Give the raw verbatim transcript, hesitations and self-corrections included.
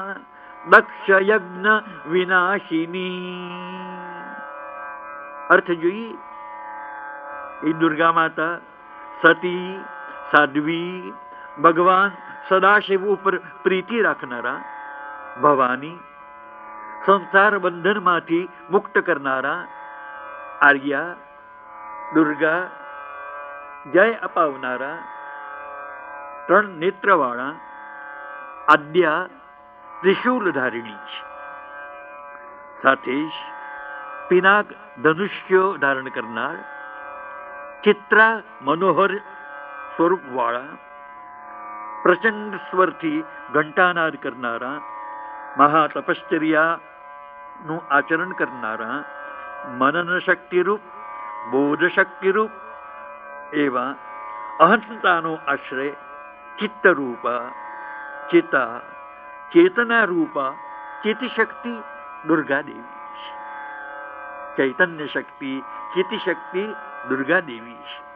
દક્ષ યજ્ઞ વિનાશિની. અર્થ જોઈએ, એ દુર્ગા માતા સતી, સાધ્વી, ભગવાન સદાશિવ ઉપર પ્રીતિ રાખનારા, ભવાની સંસાર બંધનમાંથી મુક્ત કરનારા, આર્યા દુર્ગા જય અપાવનારા, ત્રણ નેત્રવાળા, આદ્યા ત્રિશૂલધારિણી છે. સાથે જ પિનાક ધનુષ્ય ધારણ કરનાર, ચિત્રા મનોહર સ્વરૂપ વાળા, પ્રચંડ સ્વરથી ઘંટાનાદ કરનારા, મહાતપશ્ચર્યાનું આચરણ કરનારા, મનન શક્તિરૂપ, બોધ શક્તિરૂપ એવા અહંતાનો આશ્રય ચિત્તરૂપા, ચેતા ચેતના રૂપા ચેતિશક્તિ દુર્ગા દેવી છે. ચૈતન્ય શક્તિ, ચેતિશક્તિ દુર્ગા દેવી છે.